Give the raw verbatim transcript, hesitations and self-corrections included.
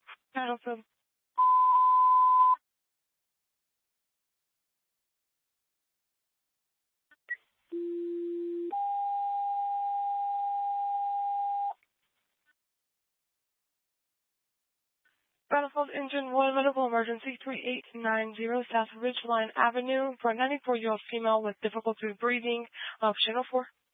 Battlefield. Battlefield Engine one, medical emergency three eight nine zero South Ridgeline Avenue for a ninety-four-year-old female with difficulty breathing. Uh, channel four.